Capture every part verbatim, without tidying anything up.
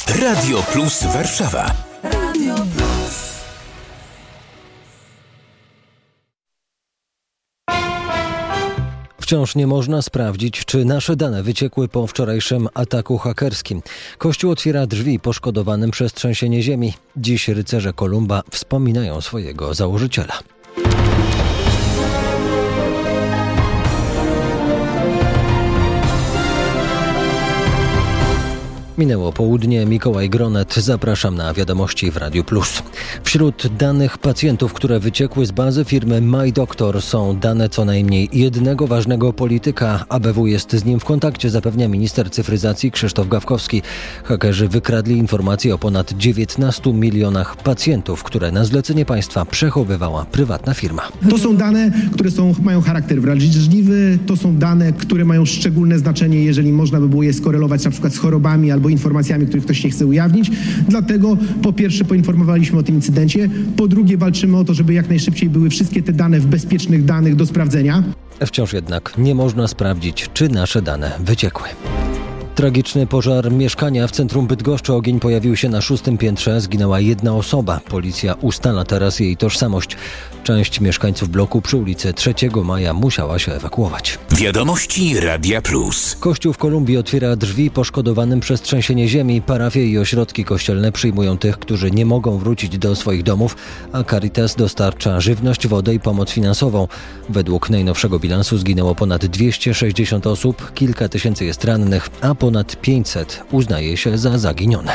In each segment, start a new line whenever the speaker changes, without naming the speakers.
Radio Plus Warszawa. Radio Plus.
Wciąż nie można sprawdzić, czy nasze dane wyciekły po wczorajszym ataku hakerskim. Kościół otwiera drzwi poszkodowanym przez trzęsienie ziemi. Dziś rycerze Kolumba wspominają swojego założyciela. Minęło południe, Mikołaj Gronet, zapraszam na wiadomości w Radiu Plus. Wśród danych pacjentów, które wyciekły z bazy firmy MyDoctor, są dane co najmniej jednego ważnego polityka. A B W jest z nim w kontakcie, zapewnia minister cyfryzacji Krzysztof Gawkowski. Hakerzy wykradli informacje o ponad dziewiętnastu milionach pacjentów, które na zlecenie państwa przechowywała prywatna firma.
To są dane, które są, mają charakter wrażliwy, to są dane, które mają szczególne znaczenie, jeżeli można by było je skorelować na przykład z chorobami albo informacjami, których ktoś nie chce ujawnić. Dlatego po pierwsze poinformowaliśmy o tym incydencie, po drugie walczymy o to, żeby jak najszybciej były wszystkie te dane w bezpiecznych danych do sprawdzenia.
Wciąż jednak nie można sprawdzić, czy nasze dane wyciekły. Tragiczny pożar mieszkania w centrum Bydgoszczy. Ogień pojawił się na szóstym piętrze. Zginęła jedna osoba. Policja ustala teraz jej tożsamość. Część mieszkańców bloku przy ulicy trzeciego maja musiała się ewakuować.
Wiadomości Radia Plus.
Kościół w Kolumbii otwiera drzwi poszkodowanym przez trzęsienie ziemi. Parafie i ośrodki kościelne przyjmują tych, którzy nie mogą wrócić do swoich domów, a Caritas dostarcza żywność, wodę i pomoc finansową. Według najnowszego bilansu zginęło ponad dwieście sześćdziesiąt osób, kilka tysięcy jest rannych, a ponad pięćset uznaje się za zaginione.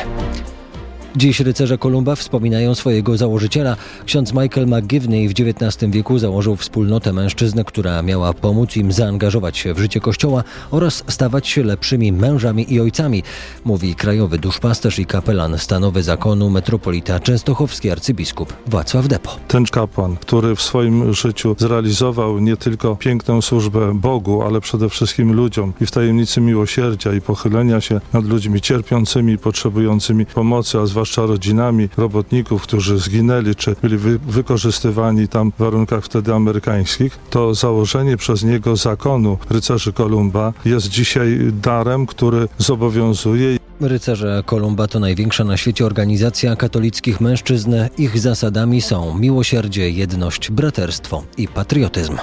Dziś rycerze Kolumba wspominają swojego założyciela. Ksiądz Michael McGivney w dziewiętnastym wieku założył wspólnotę mężczyzn, która miała pomóc im zaangażować się w życie Kościoła oraz stawać się lepszymi mężami i ojcami, mówi krajowy duszpasterz i kapelan stanowy zakonu metropolita częstochowski arcybiskup Wacław Depo.
Ten kapłan, który w swoim życiu zrealizował nie tylko piękną służbę Bogu, ale przede wszystkim ludziom i w tajemnicy miłosierdzia i pochylenia się nad ludźmi cierpiącymi i potrzebującymi pomocy, a zwłaszcza zwłaszcza rodzinami robotników, którzy zginęli, czy byli wy- wykorzystywani tam w warunkach wtedy amerykańskich, to założenie przez niego zakonu rycerzy Kolumba jest dzisiaj darem, który zobowiązuje.
Rycerze Kolumba to największa na świecie organizacja katolickich mężczyzn. Ich zasadami są miłosierdzie, jedność, braterstwo i patriotyzm.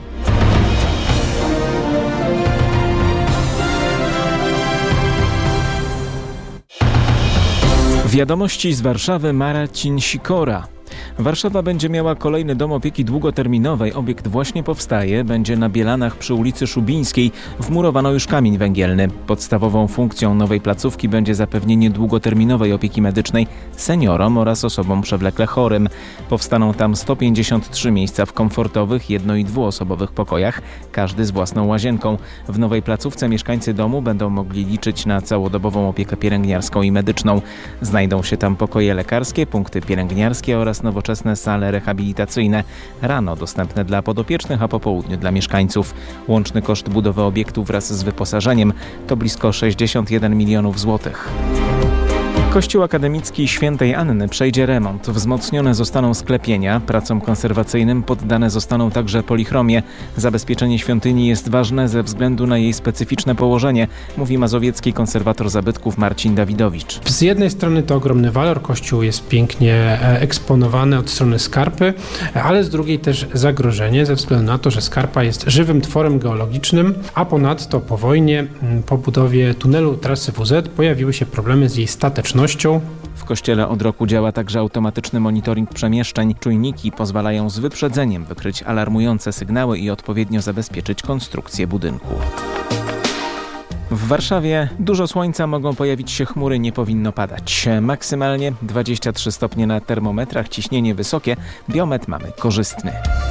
Wiadomości z Warszawy, Marcin Sikora. Warszawa będzie miała kolejny dom opieki długoterminowej. Obiekt właśnie powstaje. Będzie na Bielanach przy ulicy Szubińskiej. Wmurowano już kamień węgielny. Podstawową funkcją nowej placówki będzie zapewnienie długoterminowej opieki medycznej seniorom oraz osobom przewlekle chorym. Powstaną tam sto pięćdziesiąt trzy miejsca w komfortowych jedno- i dwuosobowych pokojach, każdy z własną łazienką. W nowej placówce mieszkańcy domu będą mogli liczyć na całodobową opiekę pielęgniarską i medyczną. Znajdą się tam pokoje lekarskie, punkty pielęgniarskie oraz nowoczesne sale rehabilitacyjne. Rano dostępne dla podopiecznych, a po południu dla mieszkańców. Łączny koszt budowy obiektu wraz z wyposażeniem to blisko sześćdziesiąt jeden milionów złotych. Kościół akademicki Świętej Anny przejdzie remont. Wzmocnione zostaną sklepienia. Pracom konserwacyjnym poddane zostaną także polichromie. Zabezpieczenie świątyni jest ważne ze względu na jej specyficzne położenie, mówi mazowiecki konserwator zabytków Marcin Dawidowicz.
Z jednej strony to ogromny walor. Kościół jest pięknie eksponowany od strony skarpy, ale z drugiej też zagrożenie ze względu na to, że skarpa jest żywym tworem geologicznym, a ponadto po wojnie, po budowie tunelu trasy W Z pojawiły się problemy z jej statecznością.
W kościele od roku działa także automatyczny monitoring przemieszczeń. Czujniki pozwalają z wyprzedzeniem wykryć alarmujące sygnały i odpowiednio zabezpieczyć konstrukcję budynku. W Warszawie dużo słońca, mogą pojawić się chmury, nie powinno padać. Maksymalnie dwadzieścia trzy stopnie na termometrach, ciśnienie wysokie, biometr mamy korzystny.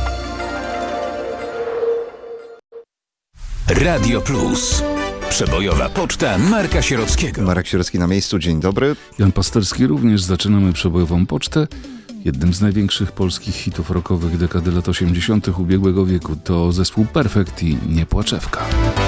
Radio Plus. Przebojowa poczta Marka Sierockiego.
Marek Sierocki na miejscu, dzień dobry.
Jan Pasterski, również zaczynamy przebojową pocztę. Jednym z największych polskich hitów rockowych dekady lat osiemdziesiątych ubiegłego wieku to zespół Perfekt i Niepłaczewka.